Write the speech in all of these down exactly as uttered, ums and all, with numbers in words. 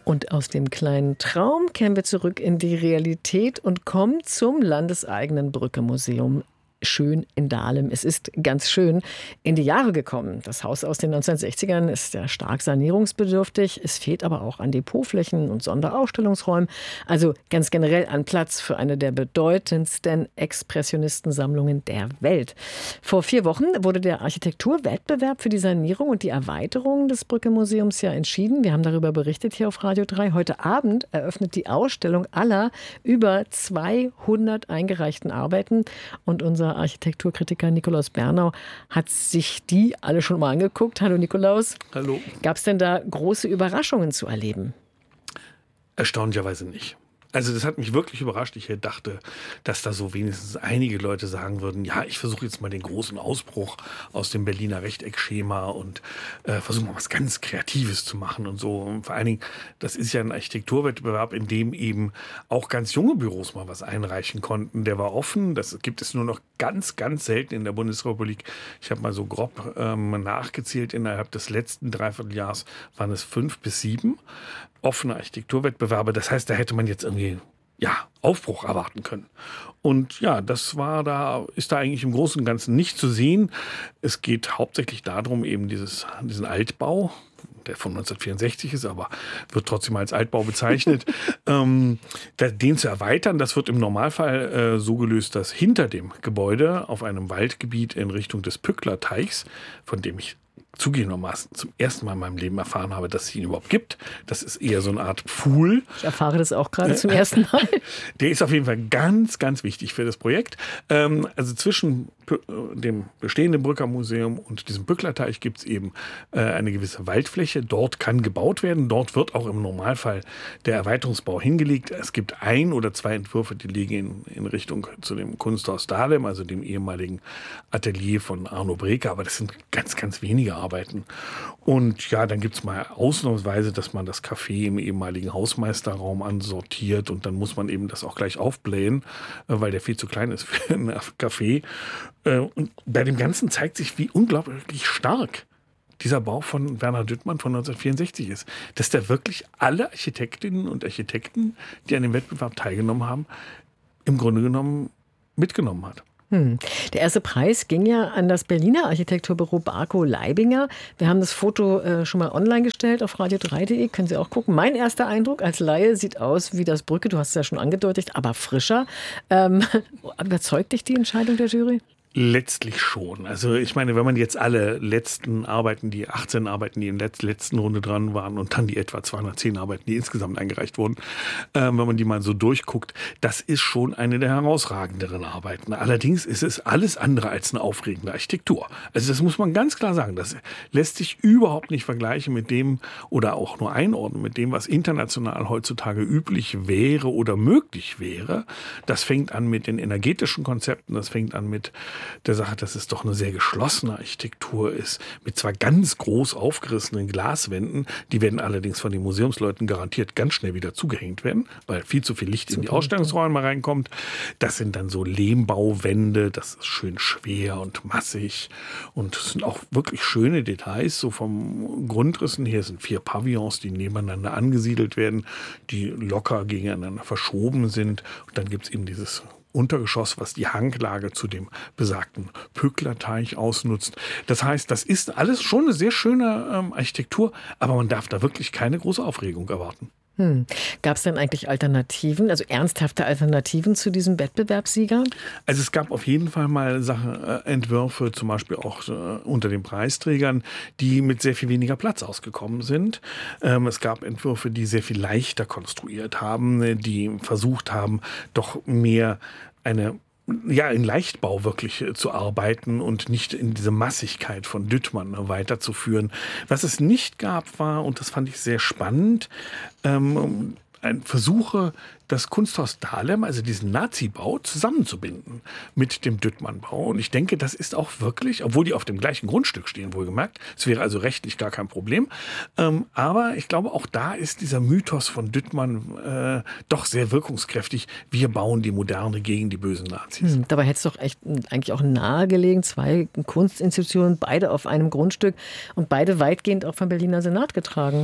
Und aus dem kleinen Traum kehren wir zurück in die Realität und kommen zum landeseigenen Brücke-Museum. Schön in Dahlem. Es ist ganz schön in die Jahre gekommen. Das Haus aus den neunzehnhundertsechzigern ist ja stark sanierungsbedürftig. Es fehlt aber auch an Depotflächen und Sonderausstellungsräumen. Also ganz generell an Platz für eine der bedeutendsten Expressionistensammlungen der Welt. Vor vier Wochen wurde der Architekturwettbewerb für die Sanierung und die Erweiterung des Brücke-Museums ja entschieden. Wir haben darüber berichtet hier auf Radio drei. Heute Abend eröffnet die Ausstellung aller über zweihundert eingereichten Arbeiten. Und unser Architekturkritiker Nikolaus Bernau hat sich die alle schon mal angeguckt. Hallo Nikolaus. Hallo. Gab es denn da große Überraschungen zu erleben? Erstaunlicherweise nicht. Also das hat mich wirklich überrascht. Ich dachte, dass da so wenigstens einige Leute sagen würden, ja, ich versuche jetzt mal den großen Ausbruch aus dem Berliner Rechteckschema und äh, versuche mal was ganz Kreatives zu machen und so. Und vor allen Dingen, das ist ja ein Architekturwettbewerb, in dem eben auch ganz junge Büros mal was einreichen konnten. Der war offen. Das gibt es nur noch ganz, ganz selten in der Bundesrepublik. Ich habe mal so grob ähm, nachgezählt. Innerhalb des letzten Dreivierteljahres waren es fünf bis sieben offene Architekturwettbewerbe. Das heißt, da hätte man jetzt irgendwie ja, Aufbruch erwarten können. Und ja, das war da, ist da eigentlich im Großen und Ganzen nicht zu sehen. Es geht hauptsächlich darum, eben dieses, diesen Altbau, der von neunzehnhundertvierundsechzig ist, aber wird trotzdem als Altbau bezeichnet, ähm, den zu erweitern. Das wird im Normalfall äh, so gelöst, dass hinter dem Gebäude auf einem Waldgebiet in Richtung des Pückler-Teichs, von dem ich zugegebenermaßen zum ersten Mal in meinem Leben erfahren habe, dass es ihn überhaupt gibt. Das ist eher so eine Art Pool. Ich erfahre das auch gerade zum ersten Mal. Der ist auf jeden Fall ganz, ganz wichtig für das Projekt. Ähm, also zwischen dem bestehenden Brücker Museum und diesem Pücklerteich gibt es eben äh, eine gewisse Waldfläche. Dort kann gebaut werden. Dort wird auch im Normalfall der Erweiterungsbau hingelegt. Es gibt ein oder zwei Entwürfe, die liegen in, in Richtung zu dem Kunsthaus Dahlem, also dem ehemaligen Atelier von Arno Breker. Aber das sind ganz, ganz wenige Arbeiten. Und ja, dann gibt es mal ausnahmsweise, dass man das Café im ehemaligen Hausmeisterraum ansortiert und dann muss man eben das auch gleich aufblähen, weil der viel zu klein ist für ein Café. Und bei dem Ganzen zeigt sich, wie unglaublich stark dieser Bau von Werner Düttmann von neunzehnhundertvierundsechzig ist. Dass der wirklich alle Architektinnen und Architekten, die an dem Wettbewerb teilgenommen haben, im Grunde genommen mitgenommen hat. Hm. Der erste Preis ging ja an das Berliner Architekturbüro Barco Leibinger. Wir haben das Foto äh, schon mal online gestellt auf radio drei punkt de. Können Sie auch gucken. Mein erster Eindruck als Laie sieht aus wie das Brücke. Du hast es ja schon angedeutet, aber frischer. Ähm, überzeugt dich die Entscheidung der Jury? Letztlich schon. Also ich meine, wenn man jetzt alle letzten Arbeiten, die achtzehn Arbeiten, die in der letzten Runde dran waren und dann die etwa zweihundertzehn Arbeiten, die insgesamt eingereicht wurden, äh, wenn man die mal so durchguckt, das ist schon eine der herausragenderen Arbeiten. Allerdings ist es alles andere als eine aufregende Architektur. Also das muss man ganz klar sagen. Das lässt sich überhaupt nicht vergleichen mit dem oder auch nur einordnen mit dem, was international heutzutage üblich wäre oder möglich wäre. Das fängt an mit den energetischen Konzepten, das fängt an mit der Sache, dass es doch eine sehr geschlossene Architektur ist, mit zwar ganz groß aufgerissenen Glaswänden, die werden allerdings von den Museumsleuten garantiert ganz schnell wieder zugehängt werden, weil viel zu viel Licht Super. in die Ausstellungsräume reinkommt. Das sind dann so Lehmbauwände, das ist schön schwer und massig und es sind auch wirklich schöne Details, so vom Grundrissen her sind vier Pavillons, die nebeneinander angesiedelt werden, die locker gegeneinander verschoben sind und dann gibt es eben dieses Untergeschoss, was die Hanglage zu dem besagten Pücklerteich ausnutzt. Das heißt, das ist alles schon eine sehr schöne ähm, Architektur, aber man darf da wirklich keine große Aufregung erwarten. Hm. Gab es denn eigentlich Alternativen, also ernsthafte Alternativen zu diesem Wettbewerbssieger? Also es gab auf jeden Fall mal Sachen, äh, Entwürfe, zum Beispiel auch äh, unter den Preisträgern, die mit sehr viel weniger Platz ausgekommen sind. Ähm, es gab Entwürfe, die sehr viel leichter konstruiert haben, die versucht haben, doch mehr eine ja, in Leichtbau wirklich zu arbeiten und nicht in diese Massigkeit von Düttmann weiterzuführen. Was es nicht gab, war, und das fand ich sehr spannend, ähm, ein Versuche, das Kunsthaus Dahlem, also diesen Nazi-Bau, zusammenzubinden mit dem Düttmann-Bau. Und ich denke, das ist auch wirklich, obwohl die auf dem gleichen Grundstück stehen, wohlgemerkt, es wäre also rechtlich gar kein Problem. Ähm, aber ich glaube, auch da ist dieser Mythos von Düttmann äh, doch sehr wirkungskräftig. Wir bauen die Moderne gegen die bösen Nazis. Hm, dabei hätte es doch echt eigentlich auch nahegelegen, zwei Kunstinstitutionen, beide auf einem Grundstück und beide weitgehend auch vom Berliner Senat getragen.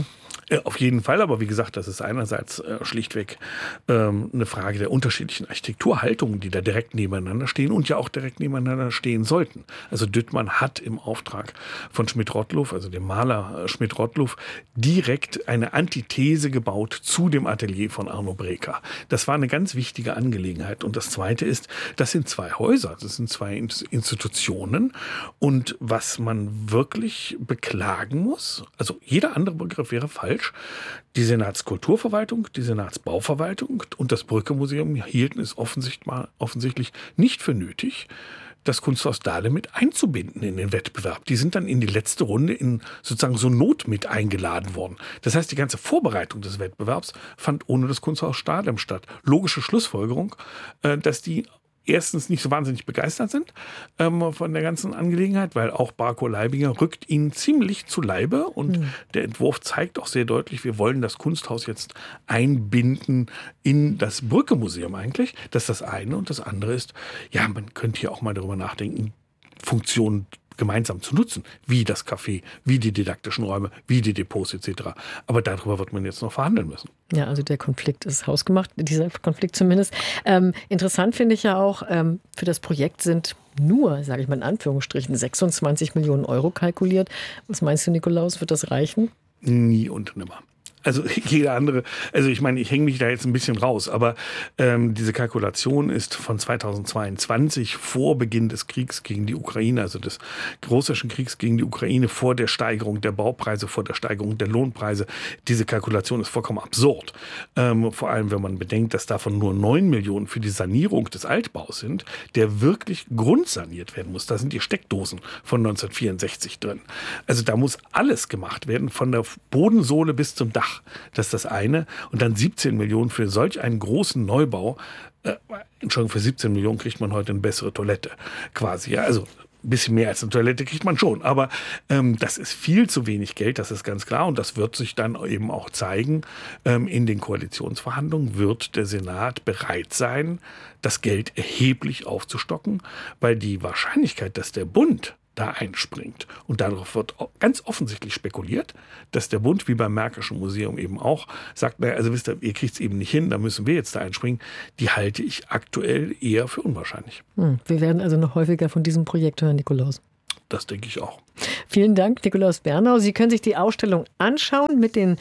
Äh, Auf jeden Fall, aber wie gesagt, das ist einerseits äh, schlichtweg ähm, eine Frage der unterschiedlichen Architekturhaltungen, die da direkt nebeneinander stehen und ja auch direkt nebeneinander stehen sollten. Also Düttmann hat im Auftrag von Schmidt-Rottluff, also dem Maler äh, Schmidt-Rottluff, direkt eine Antithese gebaut zu dem Atelier von Arno Breker. Das war eine ganz wichtige Angelegenheit. Und das Zweite ist, das sind zwei Häuser, das sind zwei Institutionen. Und was man wirklich beklagen muss, also jeder andere Begriff wäre falsch, die Senatskulturverwaltung, die Senatsbauverwaltung und das Brücke-Museum hielten es offensichtlich nicht für nötig, das Kunsthaus Dahlem mit einzubinden in den Wettbewerb. Die sind dann in die letzte Runde in sozusagen so Not mit eingeladen worden. Das heißt, die ganze Vorbereitung des Wettbewerbs fand ohne das Kunsthaus Dahlem statt. Logische Schlussfolgerung, dass die erstens nicht so wahnsinnig begeistert sind ähm, von der ganzen Angelegenheit, weil auch Barko Leibinger rückt ihnen ziemlich zu Leibe und mhm. der Entwurf zeigt auch sehr deutlich, wir wollen das Kunsthaus jetzt einbinden in das Brücke-Museum eigentlich. Das ist das eine und das andere ist, ja, man könnte hier auch mal darüber nachdenken, Funktionen gemeinsam zu nutzen, wie das Café, wie die didaktischen Räume, wie die Depots et cetera. Aber darüber wird man jetzt noch verhandeln müssen. Ja, also der Konflikt ist hausgemacht, dieser Konflikt zumindest. Ähm, interessant finde ich ja auch, ähm, für das Projekt sind nur, sage ich mal in Anführungsstrichen, sechsundzwanzig Millionen Euro kalkuliert. Was meinst du, Nikolaus, wird das reichen? Nie und nimmer. Also jeder andere, also ich meine, ich hänge mich da jetzt ein bisschen raus, aber ähm, diese Kalkulation ist von zweitausendzweiundzwanzig, vor Beginn des Kriegs gegen die Ukraine, also des russischen Kriegs gegen die Ukraine, vor der Steigerung der Baupreise, vor der Steigerung der Lohnpreise. Diese Kalkulation ist vollkommen absurd. Ähm, vor allem, wenn man bedenkt, dass davon nur neun Millionen für die Sanierung des Altbaus sind, der wirklich grundsaniert werden muss. Da sind die Steckdosen von neunzehnhundertvierundsechzig drin. Also da muss alles gemacht werden, von der Bodensohle bis zum Dach. Das ist das eine. Und dann siebzehn Millionen für solch einen großen Neubau. Äh, Entschuldigung, für siebzehn Millionen kriegt man heute eine bessere Toilette quasi. Ja, also ein bisschen mehr als eine Toilette kriegt man schon. Aber ähm, das ist viel zu wenig Geld, das ist ganz klar. Und das wird sich dann eben auch zeigen. Ähm, in den Koalitionsverhandlungen wird der Senat bereit sein, das Geld erheblich aufzustocken, weil die Wahrscheinlichkeit, dass der Bund da einspringt. Und darauf wird ganz offensichtlich spekuliert, dass der Bund, wie beim Märkischen Museum eben auch, sagt, naja, also wisst ihr, ihr kriegt es eben nicht hin, da müssen wir jetzt da einspringen. Die halte ich aktuell eher für unwahrscheinlich. Hm, wir werden also noch häufiger von diesem Projekt hören, Nikolaus. Das denke ich auch. Vielen Dank, Nikolaus Bernau. Sie können sich die Ausstellung anschauen mit den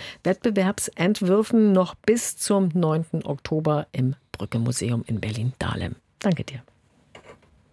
Wettbewerbsentwürfen noch bis zum neunten Oktober im Brücke-Museum in Berlin-Dahlem. Danke dir.